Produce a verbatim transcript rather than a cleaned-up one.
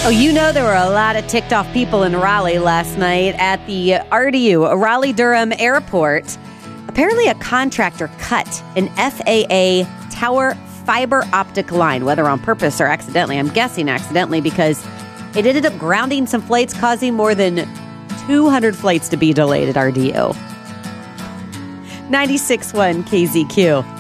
Oh, you know there were a lot of ticked off people in Raleigh last night at the R D U, Raleigh-Durham Airport. Apparently a contractor cut an F A A tower fiber optic line, whether on purpose or accidentally. I'm guessing accidentally because it ended up grounding some flights, causing more than two hundred flights to be delayed at R D U. ninety-six point one K Z Q.